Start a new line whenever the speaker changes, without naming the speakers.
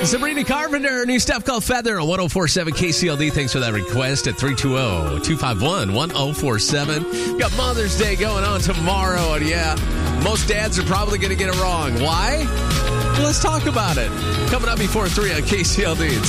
Sabrina Carpenter, new stuff called Feather on 104.7 KCLD. Thanks for that request at 320-251-1047. Got Mother's Day going on tomorrow, and yeah, most dads are probably going to get it wrong. Why? Well, let's talk about it. Coming up before 3 on KCLD.